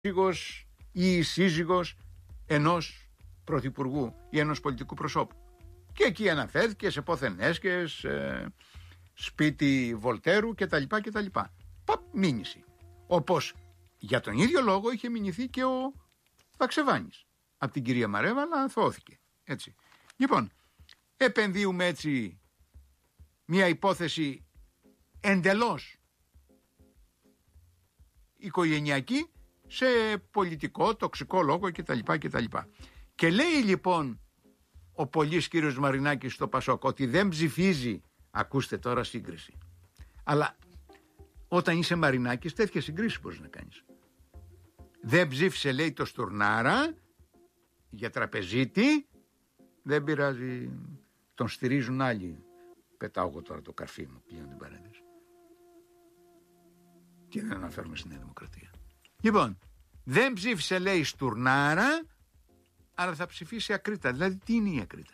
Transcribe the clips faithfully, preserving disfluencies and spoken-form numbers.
σύζυγος ή η σύζυγος ενός πρωθυπουργού ή ενός πολιτικού προσώπου. Και εκεί αναφέρθηκε σε πόθεν έσχες, ε, σπίτι Βολτέρου κτλ. κτλ. Παπ, μήνυση. Όπως για τον ίδιο λόγο είχε μηνυθεί και ο Βαξεβάνης από την κυρία Μαρέβα, αλλά αθώθηκε. Έτσι. Λοιπόν, επενδύουμε έτσι μια υπόθεση εντελώς οικογενειακή σε πολιτικό, τοξικό λόγο κτλ. κτλ. Και λέει λοιπόν ο πολύς κύριος Μαρινάκης στο Πασόκ ότι δεν ψηφίζει, ακούστε τώρα σύγκριση, αλλά όταν είσαι Μαρινάκης τέτοια συγκρίση μπορείς να κάνεις. Δεν ψήφισε, λέει, το Στουρνάρα για τραπεζίτη, δεν πειράζει, τον στηρίζουν άλλοι. Πετάω εγώ τώρα το καρφί μου, πλέον την παρένθεση. Και δεν αναφέρουμε στη Νέα Δημοκρατία. Λοιπόν, δεν ψήφισε, λέει, Στουρνάρα, αλλά θα ψηφίσει Ακρίτα. Δηλαδή τι είναι η Ακρίτα?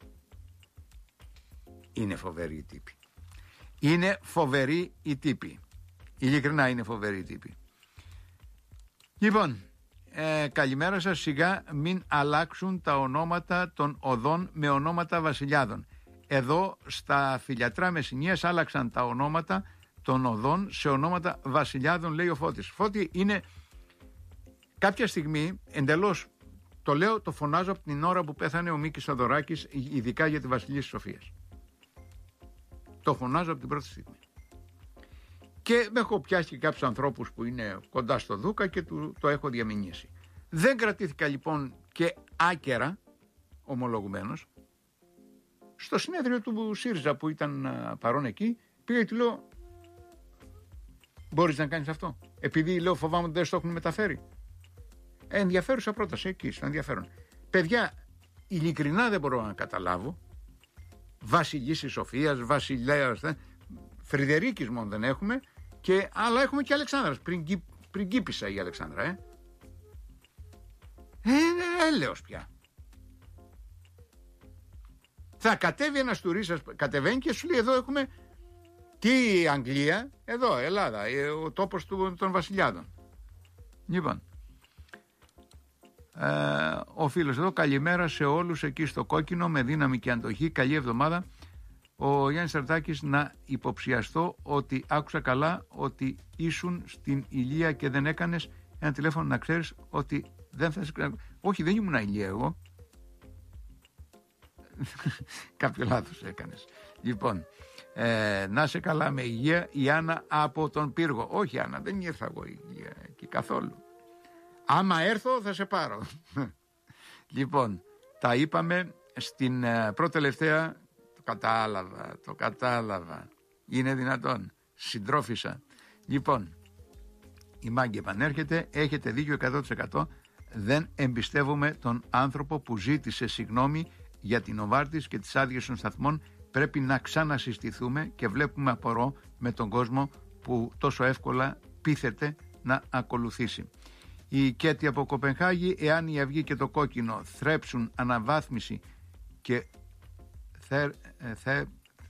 Είναι φοβερή η τύπη. Είναι φοβερή η τύπη. Ειλικρινά είναι φοβερή η τύπη. Λοιπόν, ε, καλημέρα σας. Σιγά μην αλλάξουν τα ονόματα των οδών με ονόματα βασιλιάδων. Εδώ στα Φιλιατρά Μεσσηνίας άλλαξαν τα ονόματα των οδών σε ονόματα βασιλιάδων, λέει ο Φώτης. Φώτη, είναι κάποια στιγμή εντελώς, το λέω, το φωνάζω από την ώρα που πέθανε ο Μίκης Θοδωράκης, ειδικά για τη Βασιλεία της Σοφίας. Το φωνάζω από την πρώτη στιγμή. Και με έχω πιάσει και κάποιους ανθρώπους που είναι κοντά στο Δούκα και του, το έχω διαμηνήσει. Δεν κρατήθηκα λοιπόν και άκερα, ομολογουμένος, στο συνέδριο του ΣΥΡΙΖΑ που ήταν α, παρόν εκεί, πήγα και του λέω, μπορείς να κάνεις αυτό? Επειδή λέω φοβάμαι ότι δεν στο έχουν μεταφέρει. Ε, ενδιαφέρουσα πρόταση εκεί, στο ενδιαφέρον. Παιδιά, ειλικρινά δεν μπορώ να καταλάβω. Βασιλής της Σοφίας, βασιλέας, Φρυδερίκης μόνο δεν έχουμε, και, αλλά έχουμε και Αλεξάνδρας, πριγκί, πριγκίπισσα η Αλεξάνδρα, ε. Ε, έλεος πια. Θα κατέβει ένας τουρίστας, κατεβαίνει και σου λέει εδώ έχουμε τι Αγγλία, εδώ Ελλάδα, ο τόπος του, των βασιλιάδων. Λοιπόν, ε, ο φίλος εδώ, καλημέρα σε όλους εκεί στο Κόκκινο με δύναμη και αντοχή, καλή εβδομάδα. Ο Γιάννης Σαρτάκης, να υποψιαστώ ότι άκουσα καλά ότι ήσουν στην Ηλία και δεν έκανες ένα τηλέφωνο, να ξέρεις ότι δεν θα... Όχι, δεν ήμουν Ηλία εγώ. Κάποιο λάθος έκανες. Λοιπόν, ε, να σε καλά με υγεία, η Άννα από τον Πύργο. Όχι Άννα, δεν ήρθα εγώ Ηλία εκεί καθόλου. Άμα έρθω θα σε πάρω. Λοιπόν, τα είπαμε στην ε, πρώτη τελευταία. Το κατάλαβα, το κατάλαβα. Είναι δυνατόν. Συντρόφισσα. Λοιπόν, η Μάγκη επανέρχεται. Έχετε δίκιο εκατό τοις εκατό. Δεν εμπιστεύομαι τον άνθρωπο που ζήτησε συγγνώμη για την Νοβάρτης και τις άδειες των σταθμών. Πρέπει να ξανασυστηθούμε και βλέπουμε απορώ με τον κόσμο που τόσο εύκολα πείθεται να ακολουθήσει. Η Κέτη από Κοπενχάγη, εάν η Αυγή και το Κόκκινο θρέψουν αναβάθμιση και θε, θε,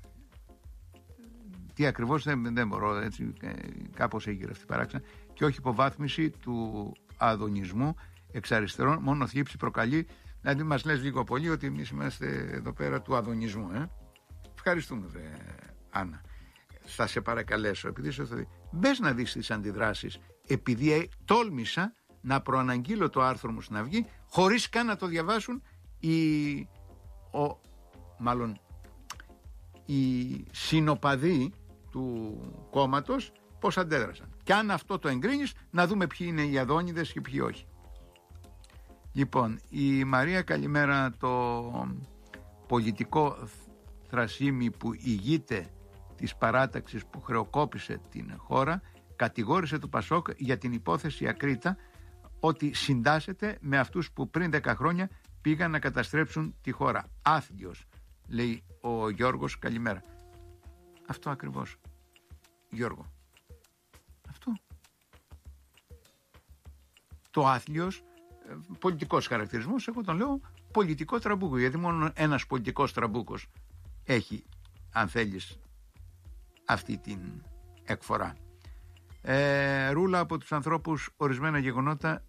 τι ακριβώς δεν, δεν μπορώ, έτσι κάπως έγινε αυτή η παράξενα, και όχι υποβάθμιση του αδονισμού εξ αριστερών, μόνο θλίψη προκαλεί. Δηλαδή μας λες λίγο πολύ ότι εμείς είμαστε εδώ πέρα του αδονισμού, ε? Ευχαριστούμε βρε, Άννα. Θα σε παρακαλέσω, επειδή σου θα δει, μπες να δεις τις αντιδράσεις, επειδή τόλμησα να προαναγγείλω το άρθρο μου στην Αυγή χωρίς καν να το διαβάσουν οι, ο, μάλλον, οι συνοπαδοί του κόμματος, πώς αντέδρασαν. Και αν αυτό το εγκρίνεις, να δούμε ποιοι είναι οι αδόνιδες και ποιοι όχι. Λοιπόν, η Μαρία, καλημέρα. Το πολιτικό θρασίμι που ηγείται της παράταξης που χρεοκόπησε την χώρα κατηγόρησε το Πασόκ για την υπόθεση Ακρίτα ότι συντάσσεται με αυτούς που πριν δέκα χρόνια πήγαν να καταστρέψουν τη χώρα. Άθλιος, λέει ο Γιώργος, καλημέρα. Αυτό ακριβώς, Γιώργο. Αυτό. Το άθλιος, πολιτικός χαρακτηρισμός, εγώ τον λέω πολιτικό τραμπούκο, γιατί μόνο ένας πολιτικός τραμπούκος έχει, αν θέλεις, αυτή την εκφορά. Ε, Ρούλα, από τους ανθρώπους ορισμένα γεγονότα